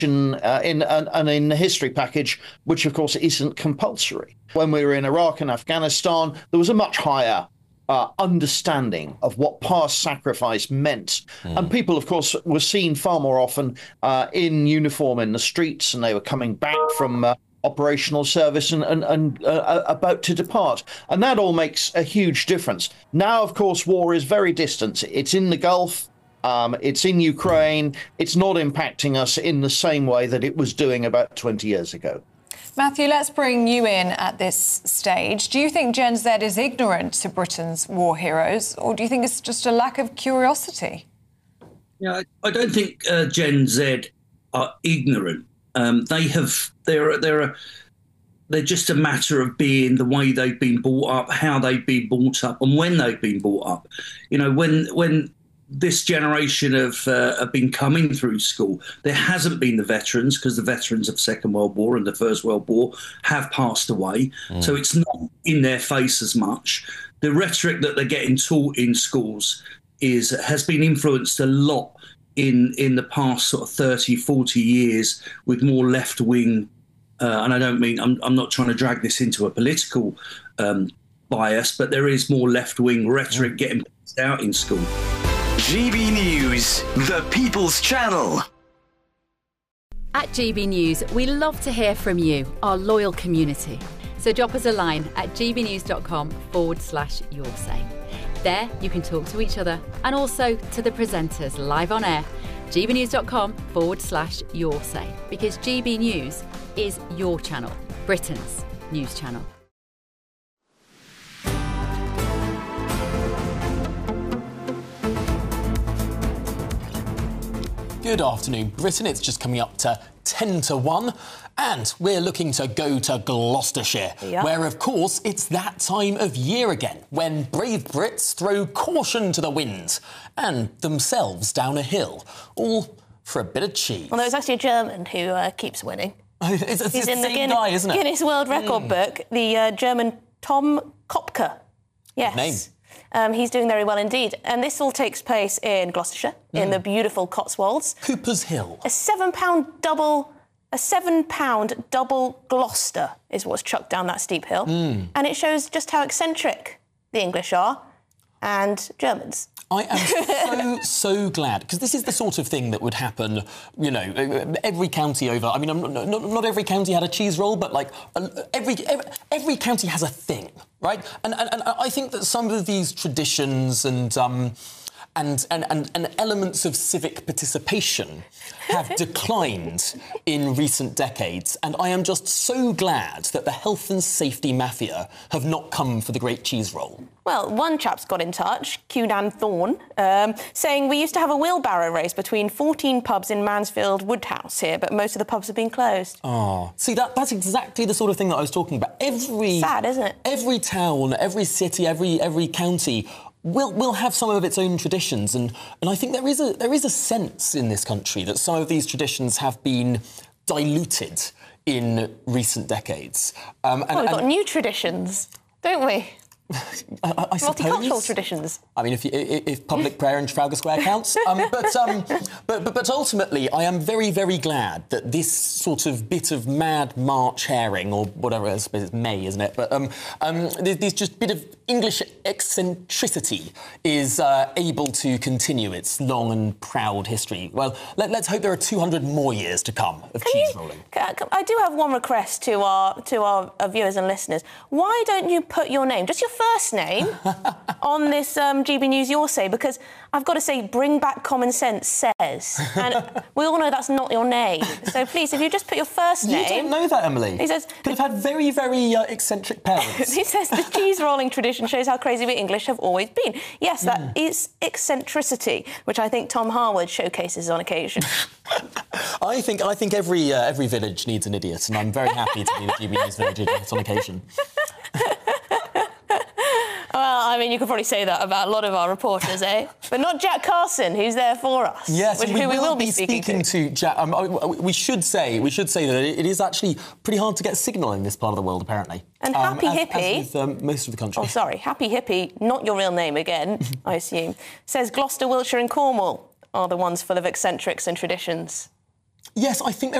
in the history package, which of course isn't compulsory. When we were in Iraq and Afghanistan, there was a much higher understanding of what past sacrifice meant. And people, of course, were seen far more often in uniform in the streets, and they were coming back from operational service and about to depart. And that all makes a huge difference. Now, of course, war is very distant. It's in the Gulf. It's in Ukraine. It's not impacting us in the same way that it was doing about 20 years ago. Matthew, let's bring you in at this stage. Do you think Gen Z is ignorant to Britain's war heroes, or do you think it's just a lack of curiosity? Yeah, I don't think Gen Z are ignorant. They're just a matter of being the way they've been brought up, how they've been brought up, and when they've been brought up. You know, when this generation have been coming through school, there hasn't been the veterans, because the veterans of the Second World War and the First World War have passed away. So it's not in their face as much. The rhetoric that they're getting taught in schools has been influenced a lot in the past sort of 30, 40 years with more left-wing, and I don't mean, I'm not trying to drag this into a political bias, but there is more left-wing rhetoric getting passed out in school. GB News, the People's Channel. At GB News, we love to hear from you, our loyal community. So drop us a line at gbnews.com/yoursay. There you can talk to each other and also to the presenters live on air. gbnews.com/yoursay, because GB News is your channel, Britain's news channel. Good afternoon, Britain. It's just coming up to 10-1, and we're looking to go to Gloucestershire, where, of course, it's that time of year again when brave Brits throw caution to the wind and themselves down a hill, all for a bit of cheese. Well, there's actually a German who keeps winning. It's He's the in the same guy, isn't it? Guinness World Record book, the German Tom Kopke. Yes. Name. He's doing very well indeed. And this all takes place in Gloucestershire, in the beautiful Cotswolds. Cooper's Hill. A £7 double Gloucester is what's chucked down that steep hill. And it shows just how eccentric the English are and Germans. I am so glad, because this is the sort of thing that would happen, you know, every county over. I mean, not every county had a cheese roll, but like every county has a thing, right? And I think that some of these traditions and elements of civic participation have declined in recent decades, and I am just so glad that the health and safety mafia have not come for the great cheese roll. Well, one chap's got in touch, Cunan Thorne, saying we used to have a wheelbarrow race between 14 pubs in Mansfield Woodhouse here, but most of the pubs have been closed. Oh, see, that's exactly the sort of thing that I was talking about. Sad, isn't it? Every town, every city, every county will have some of its own traditions, and I think there is a sense in this country that some of these traditions have been diluted in recent decades. We've got new traditions, don't we? I suppose. Multicultural traditions. I mean, if public prayer in Trafalgar Square counts. But ultimately, I am very, very glad that this sort of bit of mad March herring, or whatever, I suppose it's May, isn't it? But this just bit of English eccentricity is able to continue its long and proud history. Well, let's hope there are 200 more years to come of cheese rolling. I do have one request to our viewers and listeners. Why don't you put your name, just your first name, on this GB News Your Say? Because I've got to say, Bring Back Common Sense says, and we all know that's not your name. So please, if you just put your first name... You don't know that, Emily. He says... Could have had very, very eccentric parents. He says the cheese rolling tradition shows how crazy we English have always been. Yes, that is eccentricity, which I think Tom Harwood showcases on occasion. I think every village needs an idiot, and I'm very happy to be the GB News village idiot on occasion. Well, I mean, you could probably say that about a lot of our reporters, eh? But not Jack Carson, who's there for us. Yes, who we will be speaking to Jack. We should say that it is actually pretty hard to get signal in this part of the world, apparently. And Happy Hippie... As with most of the country. Oh, sorry. Happy Hippie, not your real name again, I assume, says Gloucester, Wiltshire and Cornwall are the ones full of eccentrics and traditions. Yes, I think there